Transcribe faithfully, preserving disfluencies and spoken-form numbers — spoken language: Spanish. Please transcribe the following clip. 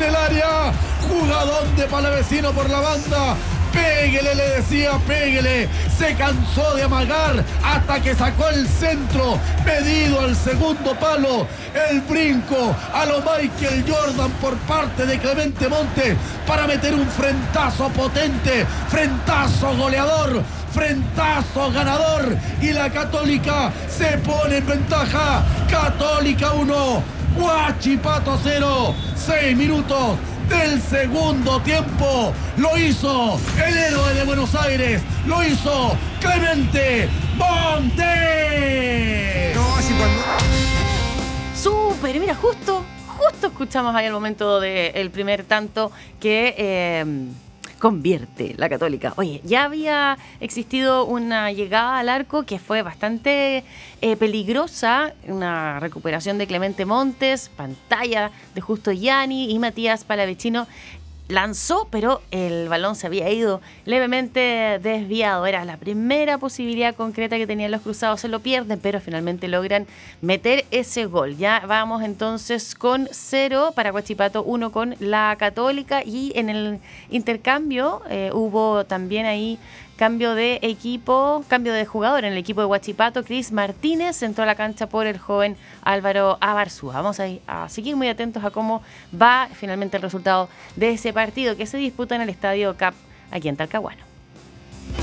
el área. Jugadón de Palavecino por la banda. Péguele, le decía, péguele. Se cansó de amagar hasta que sacó el centro, medido al segundo palo. El brinco a lo Michael Jordan por parte de Clemente Montes para meter un frentazo potente, frentazo goleador, frentazo ganador. Y la Católica se pone en ventaja. Católica uno, Huachipato cero. Seis minutos del segundo tiempo. Lo hizo el héroe de Buenos Aires. Lo hizo Clemente Montes. No, así cuando... Súper, mira, justo, justo escuchamos ahí el momento del primer tanto que eh, convierte la Católica. Oye, ya había existido una llegada al arco que fue bastante eh, peligrosa, una recuperación de Clemente Montes, pantalla de Justo Gianni y Matías Palavecino. Lanzó, pero el balón se había ido levemente desviado. Era la primera posibilidad concreta que tenían los cruzados. Se lo pierden, pero finalmente logran meter ese gol. Ya vamos entonces con cero para Huachipato, uno con la Católica. Y en el intercambio eh, hubo también ahí cambio de equipo, cambio de jugador en el equipo de Huachipato. Cris Martínez entró a la cancha por el joven Álvaro Abarzúa. Vamos a, a seguir muy atentos a cómo va finalmente el resultado de ese partido que se disputa en el Estadio Cap aquí en Talcahuano.